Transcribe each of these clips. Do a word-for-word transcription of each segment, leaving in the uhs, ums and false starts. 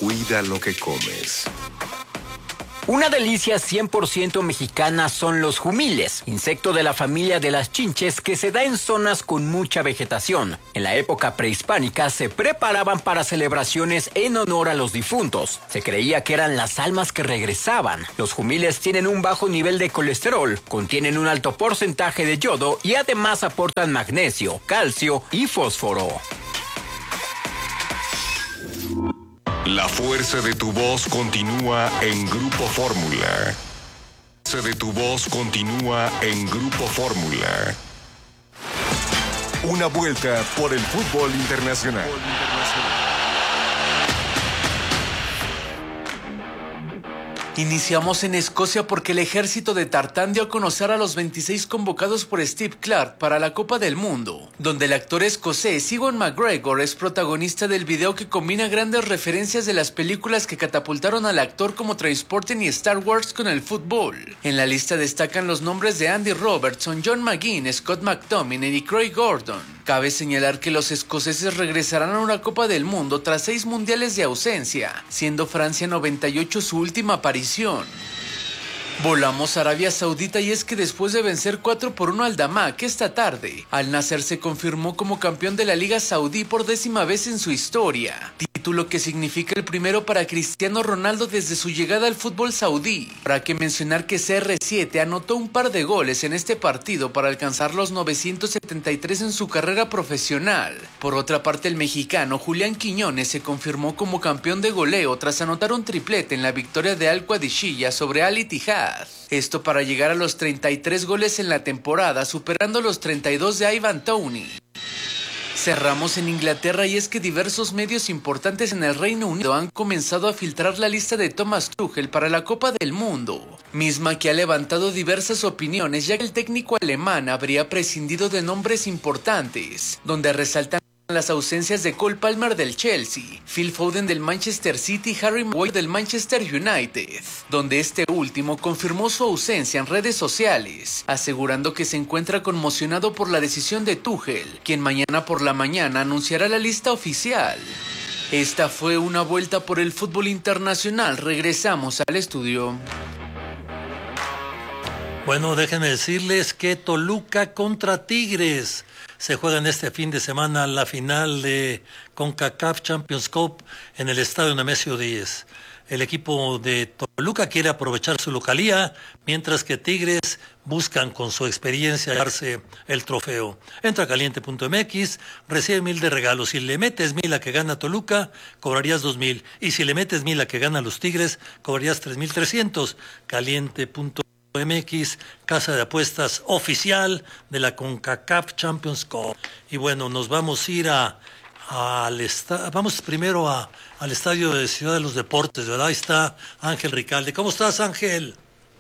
Cuida lo que comes. Una delicia cien por ciento mexicana son los jumiles, insecto de la familia de las chinches que se da en zonas con mucha vegetación. En la época prehispánica se preparaban para celebraciones en honor a los difuntos. Se creía que eran las almas que regresaban. Los jumiles tienen un bajo nivel de colesterol, contienen un alto porcentaje de yodo y además aportan magnesio, calcio y fósforo. La fuerza de tu voz continúa en Grupo Fórmula. La fuerza de tu voz continúa en Grupo Fórmula. Una vuelta por el fútbol internacional. Iniciamos en Escocia porque el ejército de Tartán dio a conocer a los veintiséis convocados por Steve Clarke para la Copa del Mundo, donde el actor escocés Ewan McGregor es protagonista del video que combina grandes referencias de las películas que catapultaron al actor como Trainspotting y Star Wars con el fútbol. En la lista destacan los nombres de Andy Robertson, John McGinn, Scott McTominay y Craig Gordon. Cabe señalar que los escoceses regresarán a una Copa del Mundo tras seis mundiales de ausencia, siendo Francia noventa y ocho su última aparición. Volamos a Arabia Saudita y es que después de vencer cuatro por uno al Damak esta tarde, Al Nassr se confirmó como campeón de la Liga Saudí por décima vez en su historia, título que significa el primero para Cristiano Ronaldo desde su llegada al fútbol saudí. Habrá que mencionar que C R siete anotó un par de goles en este partido para alcanzar los novecientos setenta y tres en su carrera profesional. Por otra parte, el mexicano Julián Quiñones se confirmó como campeón de goleo tras anotar un triplete en la victoria de Al Qadisiyah sobre Al Ittihad. Esto para llegar a los treinta y tres goles en la temporada, superando los treinta y dos de Ivan Toney. Cerramos en Inglaterra y es que diversos medios importantes en el Reino Unido han comenzado a filtrar la lista de Thomas Tuchel para la Copa del Mundo, misma que ha levantado diversas opiniones ya que el técnico alemán habría prescindido de nombres importantes, donde resaltan las ausencias de Cole Palmer del Chelsea, Phil Foden del Manchester City y Harry Maguire del Manchester United, donde este último confirmó su ausencia en redes sociales, asegurando que se encuentra conmocionado por la decisión de Tuchel, quien mañana por la mañana anunciará la lista oficial. Esta fue una vuelta por el fútbol internacional. Regresamos al estudio. Bueno, déjenme decirles que Toluca contra Tigres. Se juega en este fin de semana la final de CONCACAF Champions Cup en el estadio Nemesio Díez. El equipo de Toluca quiere aprovechar su localía, mientras que Tigres buscan con su experiencia darse el trofeo. Entra a caliente punto m x, recibe mil de regalos. Si le metes mil a que gana Toluca, cobrarías dos mil. Y si le metes mil a que gana los Tigres, cobrarías tres mil trescientos. caliente punto m x, casa de apuestas oficial de la CONCACAF Champions Cup. Y bueno, nos vamos a ir a, a al esta, vamos primero a, al estadio de Ciudad de los Deportes, ¿verdad? Ahí está Ángel Ricalde. ¿Cómo estás, Ángel?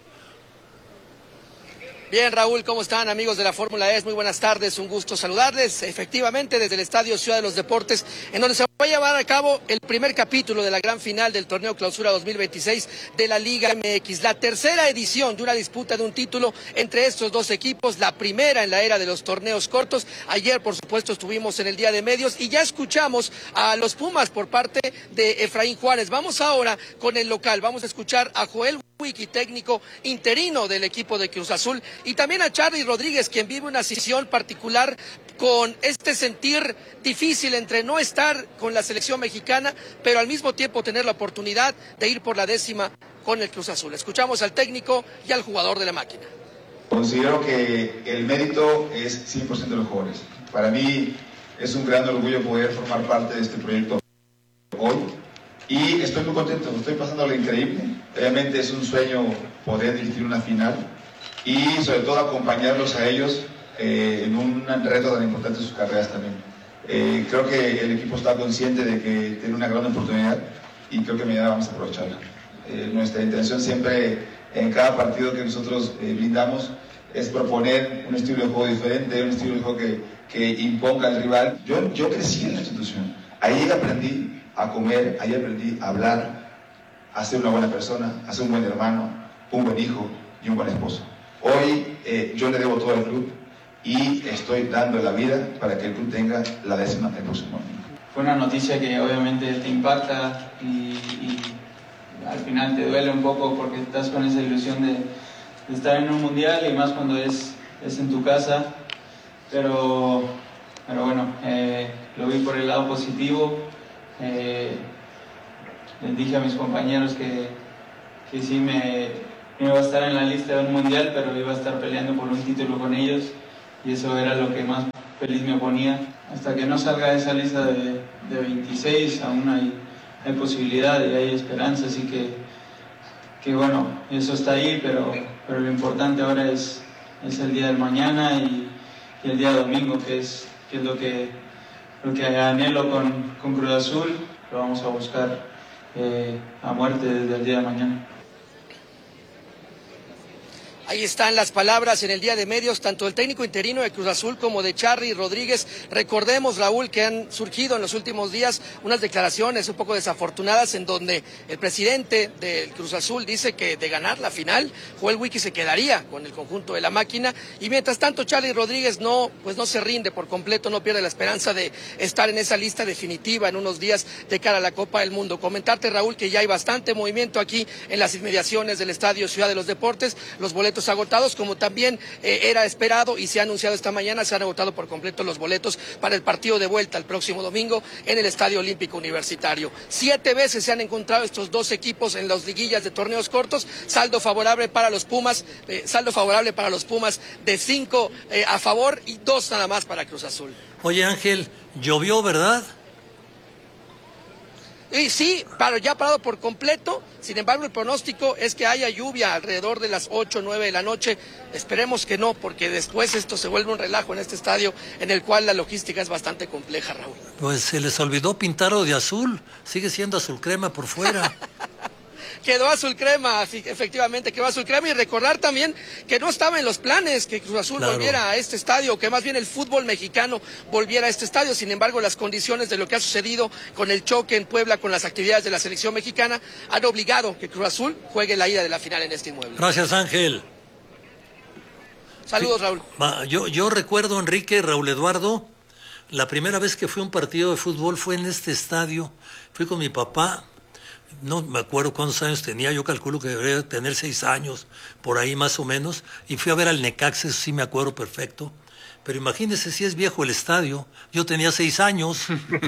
Bien, Raúl, ¿cómo están, amigos de la Fórmula E? Muy buenas tardes, un gusto saludarles. Efectivamente, desde el Estadio Ciudad de los Deportes, en donde se va a llevar a cabo el primer capítulo de la gran final del torneo Clausura dos mil veintiséis de la Liga M X. La tercera edición de una disputa de un título entre estos dos equipos, la primera en la era de los torneos cortos. Ayer, por supuesto, estuvimos en el Día de Medios y ya escuchamos a los Pumas por parte de Efraín Juárez. Vamos ahora con el local, vamos a escuchar a Joel Wiki, técnico interino del equipo de Cruz Azul, y también a Charly Rodríguez, quien vive una situación particular con este sentir difícil entre no estar con la selección mexicana, pero al mismo tiempo tener la oportunidad de ir por la décima con el Cruz Azul. Escuchamos al técnico y al jugador de la máquina. Considero que el mérito es cien por ciento de los jóvenes. Para mí es un gran orgullo poder formar parte de este proyecto hoy. Y estoy muy contento, estoy pasando lo increíble. Realmente es un sueño poder dirigir una final y sobre todo acompañarlos a ellos eh, en un reto tan importante en sus carreras también. Eh, creo que el equipo está consciente de que tiene una gran oportunidad y creo que mañana vamos a aprovecharla. Eh, nuestra intención siempre en cada partido que nosotros eh, brindamos es proponer un estilo de juego diferente, un estilo de juego que, que imponga al rival. Yo, yo crecí en la institución, ahí aprendí a comer, ahí aprendí a hablar, a ser una buena persona, a ser un buen hermano, un buen hijo y un buen esposo. Hoy eh, yo le debo todo al club y estoy dando la vida para que el club tenga la décima el próximo año. fue una noticia que obviamente te impacta y, y al final te duele un poco porque estás con esa ilusión de, de estar en un mundial y más cuando es, es en tu casa, pero, pero bueno, eh, lo vi por el lado positivo. Eh, les dije a mis compañeros que, que sí me, me iba a estar en la lista de un mundial, pero iba a estar peleando por un título con ellos y eso era lo que más feliz me ponía. Hasta que no salga esa lista de, de veintiséis aún hay, hay posibilidad y hay esperanza, así que, que bueno, eso está ahí, pero, pero lo importante ahora es, es el día del mañana y, y el día domingo, que es, que es lo, que, lo que anhelo con, con Cruz Azul. Lo vamos a buscar eh, a muerte desde el día de mañana. Ahí están las palabras en el día de medios, tanto del técnico interino de Cruz Azul como de Charly Rodríguez. Recordemos, Raúl, que han surgido en los últimos días unas declaraciones un poco desafortunadas en donde el presidente del Cruz Azul dice que de ganar la final, Joel Wiki se quedaría con el conjunto de la máquina. Y mientras tanto, Charly Rodríguez no, pues no se rinde por completo, no pierde la esperanza de estar en esa lista definitiva en unos días de cara a la Copa del Mundo. Comentarte, Raúl, que ya hay bastante movimiento aquí en las inmediaciones del Estadio Ciudad de los Deportes. Los boletos agotados, como también eh, era esperado y se ha anunciado esta mañana, se han agotado por completo los boletos para el partido de vuelta el próximo domingo en el Estadio Olímpico Universitario. Siete veces se han encontrado estos dos equipos en las liguillas de torneos cortos, saldo favorable para los Pumas, eh, saldo favorable para los Pumas de cinco eh, a favor y dos nada más para Cruz Azul. Oye, Ángel, llovió, ¿verdad? Y sí, pero ya parado por completo. Sin embargo, el pronóstico es que haya lluvia alrededor de las ocho o nueve de la noche. Esperemos que no, porque después esto se vuelve un relajo en este estadio en el cual la logística es bastante compleja, Raúl. Pues se les olvidó pintarlo de azul. Sigue siendo azul crema por fuera. Quedó azul crema, efectivamente, quedó azul crema. Y recordar también que no estaba en los planes que Cruz Azul claro. volviera a este estadio, que más bien el fútbol mexicano volviera a este estadio. Sin embargo, las condiciones de lo que ha sucedido con el choque en Puebla, con las actividades de la selección mexicana, han obligado que Cruz Azul juegue la ida de la final en este inmueble. Gracias, Ángel. Saludos, Raúl. Yo, yo recuerdo, Enrique, Raúl Eduardo, la primera vez que fui a un partido de fútbol fue en este estadio. Fui con mi papá. No me acuerdo cuántos años tenía, yo calculo que debería tener seis años, por ahí más o menos, y fui a ver al Necaxa, eso sí me acuerdo perfecto, pero imagínese si es viejo el estadio, yo tenía seis años,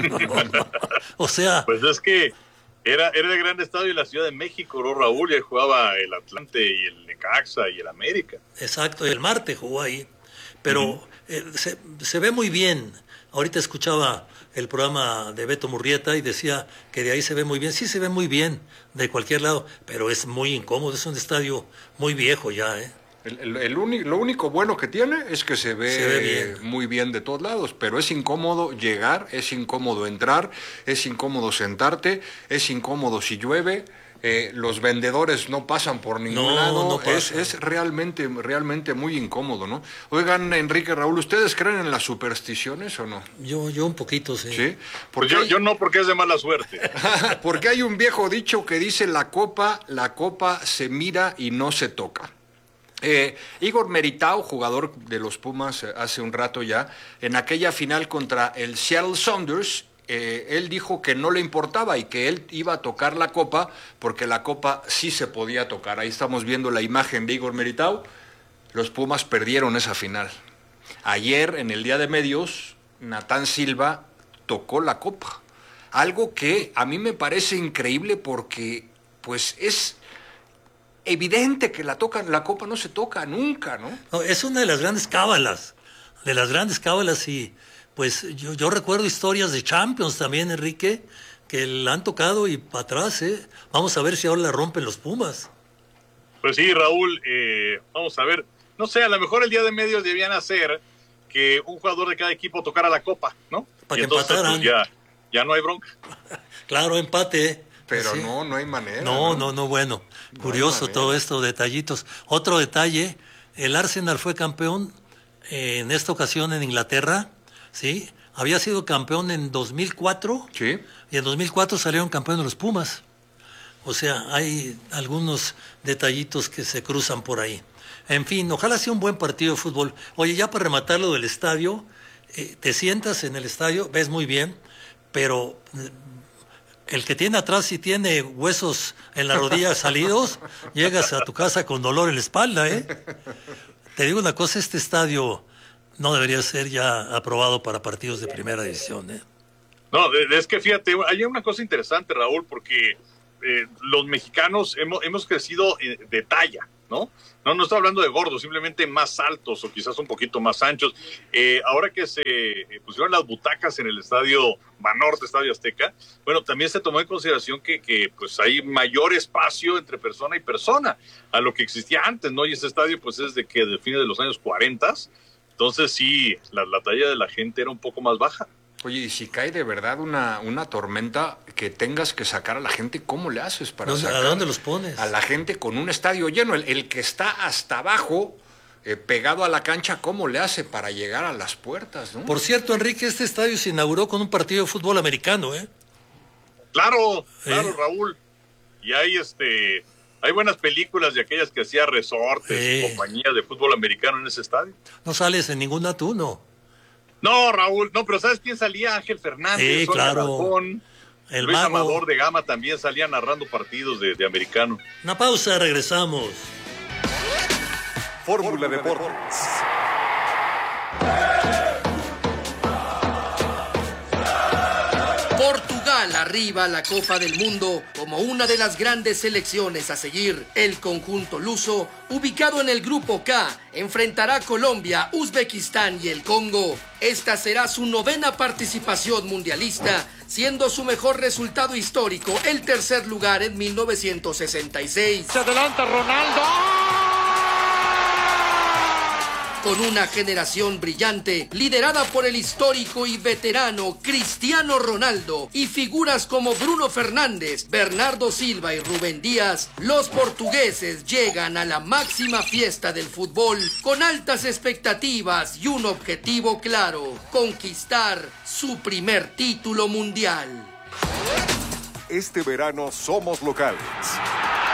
o sea... Pues es que era, era el gran estadio de la Ciudad de México, ¿no, Raúl? Y ahí jugaba el Atlante y el Necaxa y el América. Exacto, el Marte jugó ahí, pero uh-huh. eh, se, se ve muy bien. Ahorita escuchaba el programa de Beto Murrieta y decía que de ahí se ve muy bien. Sí se ve muy bien de cualquier lado, pero es muy incómodo. Es un estadio muy viejo ya, ¿eh? El, el, el único, lo único bueno que tiene es que se ve, se ve bien. muy bien de todos lados, pero es incómodo llegar, es incómodo entrar, es incómodo sentarte, es incómodo si llueve. Eh, los vendedores no pasan por ningún no, lado, no es, es realmente, realmente muy incómodo, ¿no? Oigan, Enrique, Raúl, ¿ustedes creen en las supersticiones o no? Yo, yo un poquito, sí. ¿Sí? Pues yo, hay... yo no, porque es de mala suerte. Porque hay un viejo dicho que dice la copa, la copa se mira y no se toca. Eh, Igor Meritao, jugador de los Pumas eh, hace un rato ya, en aquella final contra el Seattle Sounders, Eh, él dijo que no le importaba y que él iba a tocar la copa porque la copa sí se podía tocar. Ahí estamos viendo la imagen de Igor Meritao. Los Pumas perdieron esa final. Ayer, en el día de medios, Natán Silva tocó la copa. Algo que a mí me parece increíble porque pues es evidente que la, tocan, la copa no se toca nunca, ¿no? No, es una de las grandes cábalas, de las grandes cábalas y... Pues yo, yo recuerdo historias de Champions también, Enrique, que la han tocado y para atrás, ¿eh? Vamos a ver si ahora la rompen los Pumas. Pues sí, Raúl, eh, vamos a ver. No sé, a lo mejor el día de medios debían hacer que un jugador de cada equipo tocara la copa, ¿no? Para y que entonces, empataran. Pues ya, ya no hay bronca. Claro, empate. Pero sí. no, no hay manera. No, no, no, no bueno. No Curioso todo esto, detallitos. Otro detalle, el Arsenal fue campeón eh, en esta ocasión en Inglaterra. Sí, había sido campeón en dos mil cuatro sí. Y en dos mil cuatro salieron campeones los Pumas. O sea, hay algunos detallitos que se cruzan por ahí. En fin, ojalá sea un buen partido de fútbol. Oye, ya para rematar lo del estadio, eh, te sientas en el estadio, ves muy bien, pero el que tiene atrás y tiene huesos en la rodilla salidos, llegas a tu casa con dolor en la espalda, ¿eh? Te digo una cosa, este estadio no debería ser ya aprobado para partidos de primera división, ¿eh? No, es que fíjate, hay una cosa interesante, Raúl, porque eh, los mexicanos hemos, hemos crecido de talla, ¿no? No, no estoy hablando de gordos, simplemente más altos o quizás un poquito más anchos. Eh, ahora que se pusieron las butacas en el estadio Banorte, Estadio Azteca, bueno, también se tomó en consideración que, que pues hay mayor espacio entre persona y persona a lo que existía antes, ¿no? Y ese estadio pues es de que de fines de los años cuarenta, entonces sí, la, la talla de la gente era un poco más baja. Oye, y si cae de verdad una, una tormenta que tengas que sacar a la gente, ¿cómo le haces para No, sacar ¿a dónde los pones? a la gente con un estadio lleno? El, el que está hasta abajo, eh, pegado a la cancha, ¿cómo le hace para llegar a las puertas, no? Por cierto, Enrique, este estadio se inauguró con un partido de fútbol americano, ¿eh? Claro, claro, ¿Eh? Raúl. Y hay este... Hay buenas películas de aquellas que hacía Resortes Sí. y compañía de fútbol americano en ese estadio. No sales en ninguna tú, no. No, Raúl, no, pero ¿sabes quién salía? Ángel Fernández, Sí, Sonia claro. Alarcón, El Luis mago. Amador de Gama también salía narrando partidos de, de americano. Una pausa, regresamos. Fórmula Deportes. Portugal arriba a la Copa del Mundo como una de las grandes selecciones a seguir. El conjunto luso, ubicado en el Grupo K, enfrentará a Colombia, Uzbekistán y el Congo. Esta será su novena participación mundialista, siendo su mejor resultado histórico el tercer lugar en mil novecientos sesenta y seis. Se adelanta Ronaldo. Con una generación brillante, liderada por el histórico y veterano Cristiano Ronaldo y figuras como Bruno Fernández, Bernardo Silva y Rubén Díaz, los portugueses llegan a la máxima fiesta del fútbol con altas expectativas y un objetivo claro: conquistar su primer título mundial. Este verano somos locales.